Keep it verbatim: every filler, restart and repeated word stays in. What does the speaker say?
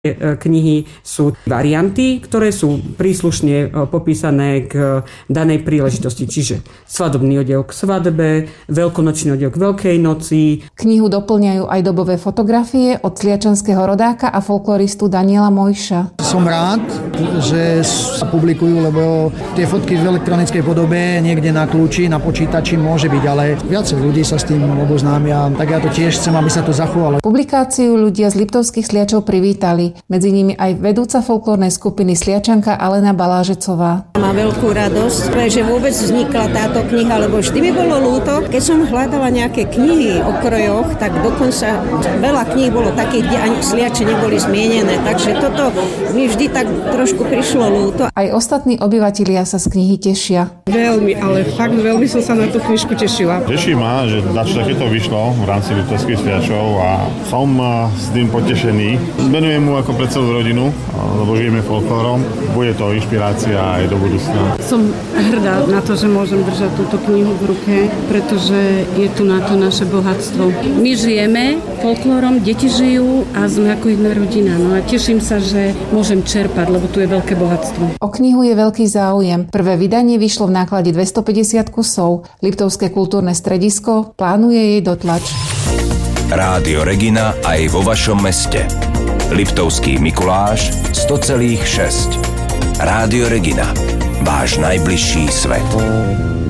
knihy sú varianty, ktoré sú príslušne popísané k danej príležitosti, čiže svadobný odev k svadbe, veľkonočný odev k Veľkej noci. Knihu doplňajú aj dobové fotografie od sliačanského rodáka a folkloristu Daniela Mojša. Som rád, že sa publikujú, lebo tie fotky v elektronickej podobe niekde na kľúči, na počítači môže byť, ale viacej ľudí sa s tým oboznámia, tak ja to tiež chcem, aby sa to zachovalo. Publikáciu ľudia z Liptovských Sliačov privítali. Medzi nimi aj vedúca folklórnej skupiny Sliačanka Alena Balážecová. Mám veľkú radosť, že vôbec vznikla táto kniha, lebo vždy mi bolo ľúto, keď som hľadala nejaké knihy o krojoch, tak dokonca veľa kníh bolo takých, kde ani Sliače neboli zmienené, takže toto mi vždy tak trošku prišlo ľúto. Aj ostatní obyvatelia sa z knihy tešia. Veľmi, ale fakt veľmi som sa na tú knižku tešila. Teší ma, že dačo takéto vyšlo v rámci Liptovských Sliačov a som s tým potešený. Venujem mu ako pre celú rodinu, lebo žijeme folklórom. Bude to inšpirácia aj do budúcna. Som hrdá na to, že môžem držať túto knihu v ruke, pretože je tu na to naše bohatstvo. My žijeme folklórom, deti žijú a sme ako jedna rodina. No a teším sa, že môžem čerpať, lebo tu je veľké bohatstvo. O knihu je veľký záujem. Prvé vydanie vyšlo v náklade dvestopäťdesiat kusov. Liptovské kultúrne stredisko plánuje jej dotlač. Rádio Regina aj vo vašom meste. Liptovský Mikuláš sto celých šesť. Rádio Regina. Váš najbližší svet.